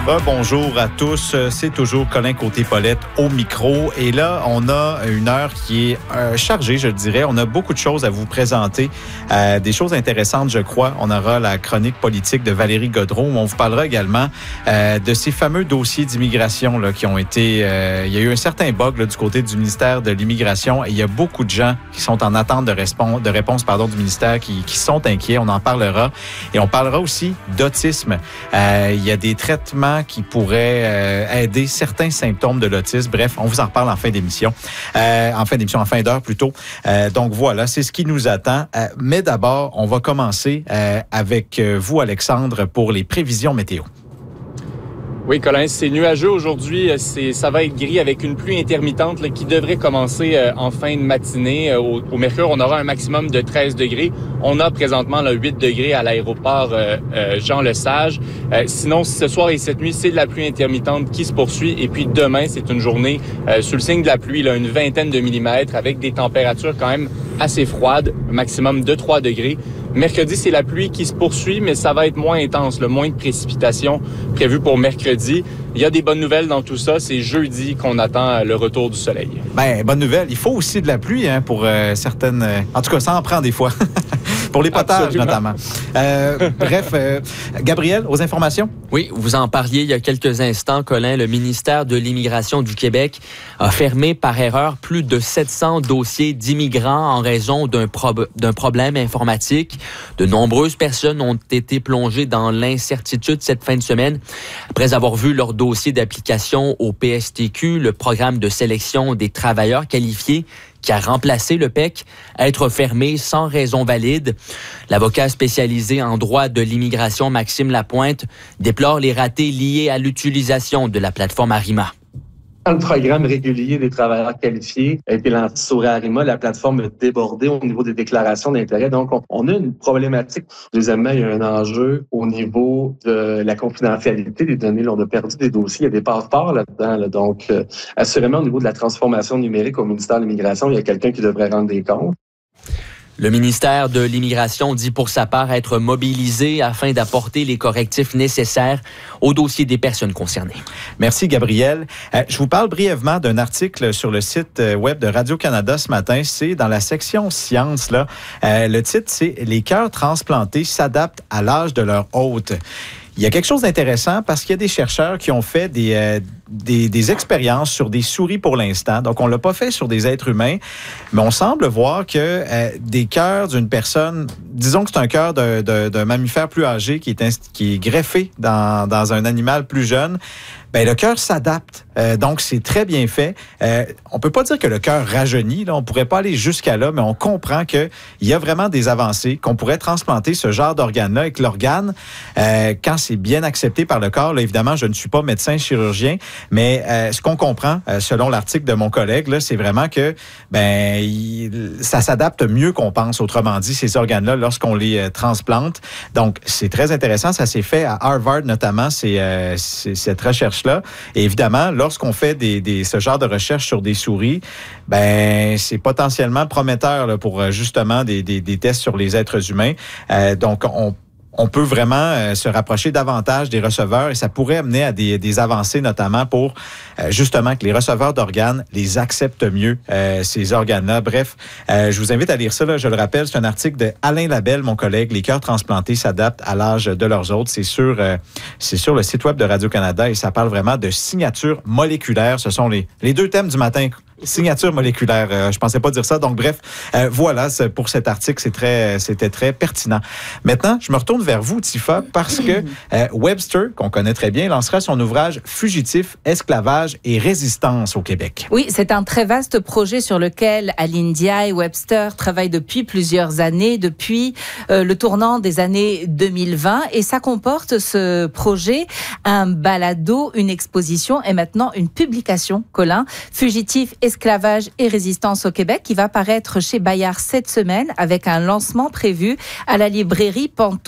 Bonjour à tous, c'est toujours Colin Côté-Paulette au micro et là on a une heure qui est chargée, je dirais. On a beaucoup de choses à vous présenter, des choses intéressantes je crois. On aura la chronique politique de Valérie Gaudreault où on vous parlera également de ces fameux dossiers d'immigration là, qui ont été... il y a eu un certain bug là, du côté du ministère de l'Immigration et il y a beaucoup de gens qui sont en attente de réponse du ministère qui sont inquiets. On en parlera et on parlera aussi d'autisme. Il y a des traitements qui pourraient aider certains symptômes de l'autisme. Bref, on vous en reparle en fin d'heure plutôt. Donc voilà, c'est ce qui nous attend. Mais d'abord, on va commencer avec vous, Alexandre, pour les prévisions météo. Oui, Colin, c'est nuageux aujourd'hui. Ça va être gris avec une pluie intermittente là, qui devrait commencer en fin de matinée. Au Mercure, on aura un maximum de 13 degrés. On a présentement là, 8 degrés à l'aéroport Jean-Lesage. Sinon, ce soir et cette nuit, c'est de la pluie intermittente qui se poursuit. Et puis demain, c'est une journée sous le signe de la pluie, là, une vingtaine de millimètres avec des températures quand même assez froides, maximum de 3 degrés. Mercredi, c'est la pluie qui se poursuit, mais ça va être moins intense, moins de précipitations prévues pour mercredi. Il y a des bonnes nouvelles dans tout ça. C'est jeudi qu'on attend le retour du soleil. Bien, bonne nouvelle. Il faut aussi de la pluie pour certaines... En tout cas, ça en prend des fois. Pour les potages, notamment. Bref, Gabriel, aux informations? Oui, vous en parliez il y a quelques instants, Colin. Le ministère de l'Immigration du Québec a fermé par erreur plus de 700 dossiers d'immigrants en raison d'un problème informatique. De nombreuses personnes ont été plongées dans l'incertitude cette fin de semaine après avoir vu leur dossier d'application au PSTQ, le programme de sélection des travailleurs qualifiés, qui a remplacé le PEC, être fermé sans raison valide. L'avocat spécialisé en droit de l'immigration, Maxime Lapointe, déplore les ratés liés à l'utilisation de la plateforme Arima. Dans le programme régulier des travailleurs qualifiés a été lancé sur Arima, la plateforme a débordé au niveau des déclarations d'intérêt. Donc, on a une problématique. Deuxièmement, il y a un enjeu au niveau de la confidentialité des données. Là, on a perdu des dossiers. Il y a des passeports là-dedans. Là. Donc, assurément, au niveau de la transformation numérique au ministère de l'Immigration, il y a quelqu'un qui devrait rendre des comptes. Le ministère de l'Immigration dit pour sa part être mobilisé afin d'apporter les correctifs nécessaires au dossier des personnes concernées. Merci, Gabriel. Je vous parle brièvement d'un article sur le site web de Radio-Canada ce matin. C'est dans la section Sciences. Là. Le titre, c'est « Les cœurs transplantés s'adaptent à l'âge de leur hôte ». Il y a quelque chose d'intéressant parce qu'il y a des chercheurs qui ont fait des expériences sur des souris pour l'instant. Donc, on ne l'a pas fait sur des êtres humains, mais on semble voir que des cœurs d'une personne, disons que c'est un cœur d'un mammifère plus âgé qui est greffé dans un animal plus jeune, ben le cœur s'adapte. Donc, c'est très bien fait. On peut pas dire que le cœur rajeunit. Là, on pourrait pas aller jusqu'à là, mais on comprend qu'il y a vraiment des avancées, qu'on pourrait transplanter ce genre d'organe-là et que l'organe, quand c'est bien accepté par le corps, là, évidemment, je ne suis pas médecin chirurgien, mais ce qu'on comprend, selon l'article de mon collègue, là, c'est vraiment que ça s'adapte mieux qu'on pense, autrement dit, ces organes-là, lorsqu'on les transplante. Donc, c'est très intéressant. Ça s'est fait à Harvard, notamment, c'est cette recherche-là. Et évidemment, lorsqu'on fait ce genre de recherche sur des souris, c'est potentiellement prometteur là, pour justement des tests sur les êtres humains. Donc, on peut vraiment se rapprocher davantage des receveurs et ça pourrait amener à des avancées, notamment pour justement que les receveurs d'organes les acceptent mieux, ces organes-là. Bref, je vous invite à lire ça. Là, je le rappelle, c'est un article de Alain Labelle, mon collègue. Les cœurs transplantés s'adaptent à l'âge de leurs hôtes. C'est sur le site web de Radio-Canada et ça parle vraiment de signature moléculaire. Ce sont les deux thèmes du matin. Signature moléculaire, je pensais pas dire ça. Donc bref, voilà, pour cet article, c'était très pertinent. Maintenant, je me retourne vers vous, Tifa, parce que Webster, qu'on connaît très bien, lancera son ouvrage Fugitifs, esclavage et résistance au Québec. Oui, c'est un très vaste projet sur lequel Aline Dia et Webster travaillent depuis plusieurs années, depuis le tournant des années 2020. Et ça comporte, ce projet, un balado, une exposition et maintenant une publication, Colin, Fugitifs, esclavage et résistance au Québec, qui va paraître chez Bayard cette semaine avec un lancement prévu à la librairie Pantoute.